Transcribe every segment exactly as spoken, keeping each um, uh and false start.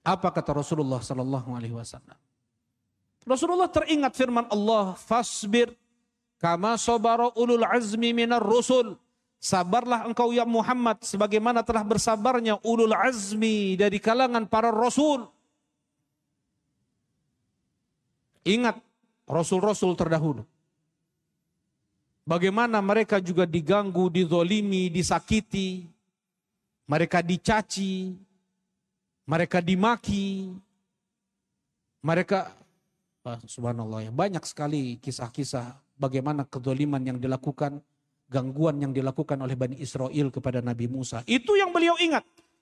Apa kata Rasulullah sallallahu alaihi wasallam? Rasulullah teringat firman Allah, fasbir kama sabara ulul azmi minar rusul. Sabarlah engkau ya Muhammad sebagaimana telah bersabarnya ulul azmi dari kalangan para rasul. Ingat rasul-rasul terdahulu. Bagaimana mereka juga diganggu, dizolimi, disakiti. Mereka dicaci. Mereka dimaki. Mereka, subhanallah ya, banyak sekali kisah-kisah bagaimana kezoliman yang dilakukan, gangguan yang dilakukan oleh Bani Israel kepada Nabi Musa. Itu yang beliau ingat.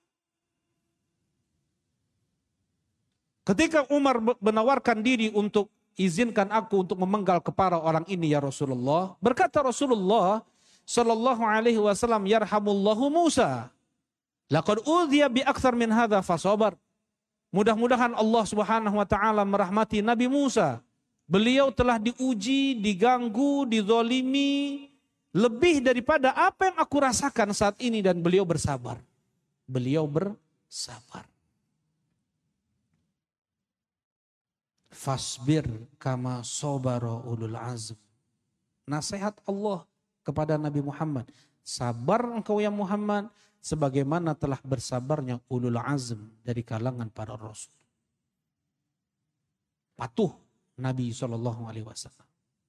Ketika Umar menawarkan diri untuk izinkan aku untuk memenggal kepala orang ini ya Rasulullah. Berkata Rasulullah sallallahu alaihi wasallam, yarhamullahu Musa. Laqad udhiya bi aktsar min hadza fasabar. Mudah-mudahan Allah Subhanahu wa taala merahmati Nabi Musa. Beliau telah diuji, diganggu, dizalimi lebih daripada apa yang aku rasakan saat ini dan beliau bersabar. Beliau bersabar. Fasbir kama sabara ulul azm. Nasihat Allah kepada Nabi Muhammad. Sabar engkau ya Muhammad sebagaimana telah bersabarnya ulul azm dari kalangan para rasul. Patuh Nabi shallallahu alaihi wasallam.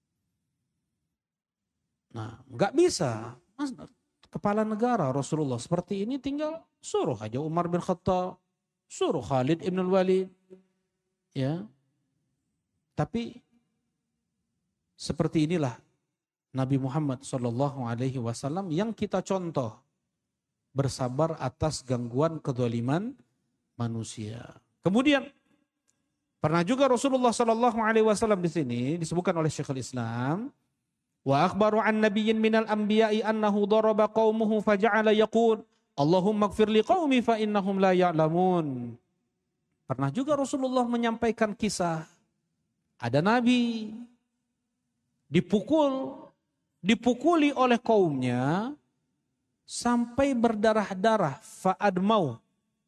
Nah, nggak bisa. Kepala negara Rasulullah seperti ini tinggal suruh aja Umar bin Khattab, suruh Khalid ibn al-Walid. Ya. Tapi seperti inilah Nabi Muhammad shallallahu alaihi wasallam yang kita contoh, bersabar atas gangguan kezaliman manusia. Kemudian pernah juga Rasulullah shallallahu alaihi wasallam di sini disebutkan oleh Syekhul Islam, wa akhbaru an nabiyyin minal anbiya'i annahu daraba qaumuhu faja'ala yaqul Allahumma ighfir li qaumi fa innahum la ya'lamun. Pernah juga Rasulullah menyampaikan kisah ada nabi dipukul, dipukuli oleh kaumnya sampai berdarah-darah, fa'admau,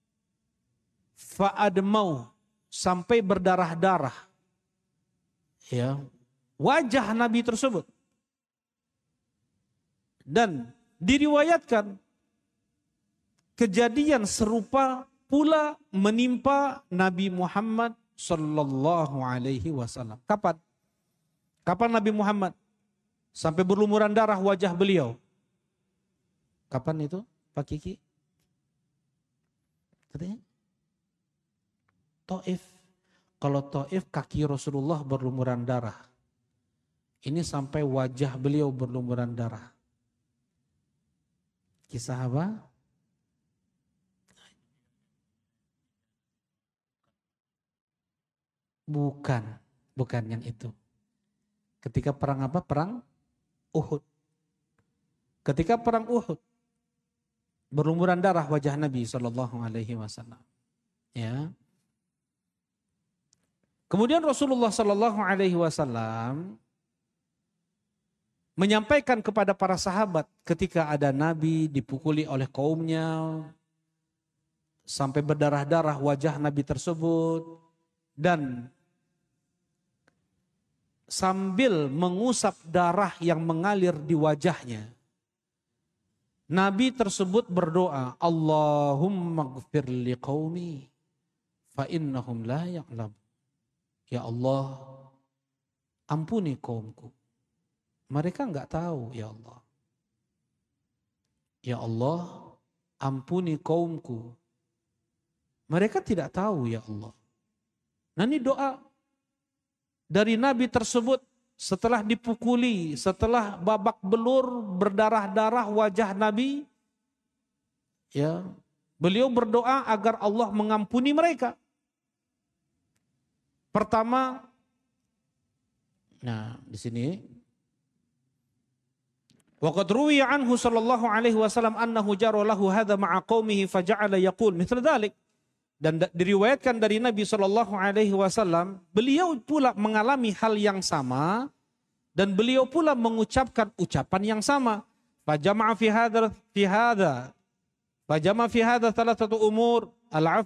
fa'admau, sampai berdarah-darah. Ya, wajah nabi tersebut. Dan diriwayatkan kejadian serupa pula menimpa Nabi Muhammad sallallahu alaihi wasallam. Kapan? Kapan Nabi Muhammad sampai berlumuran darah wajah beliau? Kapan itu, Pak Kiki? Katanya Taif. Kalau Taif kaki Rasulullah berlumuran darah. Ini sampai wajah beliau berlumuran darah. Kisah apa? Bukan, bukan yang itu. Ketika perang apa? Perang Uhud. Ketika perang Uhud, berlumuran darah wajah Nabi Shallallahu Alaihi Wasallam. Ya. Kemudian Rasulullah Shallallahu Alaihi Wasallam menyampaikan kepada para sahabat ketika ada Nabi dipukuli oleh kaumnya sampai berdarah-darah wajah Nabi tersebut dan sambil mengusap darah yang mengalir di wajahnya, Nabi tersebut berdoa, Allahumma ghfir li qaumi fa innahum la ya'lam. Ya Allah, ampuni kaumku. Mereka enggak tahu, ya Allah. Ya Allah, ampuni kaumku. Mereka tidak tahu, ya Allah. Nah, ini doa dari Nabi tersebut setelah dipukuli, setelah babak belur, berdarah-darah wajah Nabi, ya, beliau berdoa agar Allah mengampuni mereka. Pertama, nah di sini, waqad ruwiya anhu sallallahu alaihi wasallam annahu jara lahu hadza ma'a qaumihi faja'ala yaqul mithla dzalik. Dan diriwayatkan dari Nabi shallallahu alaihi wasallam, beliau pula mengalami hal yang sama dan beliau pula mengucapkan ucapan yang sama. Fajama'a fi hadza fi hadza. Fajama'a fi hadza thalathatu umur, al